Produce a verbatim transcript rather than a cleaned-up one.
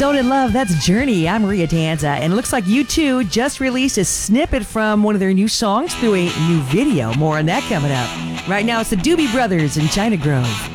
Stone in Love, that's Journey. I'm Maria Danza, and it looks like U two just released a snippet from one of their new songs through a new video. More on that coming up. Right now, it's the Doobie Brothers in China Grove.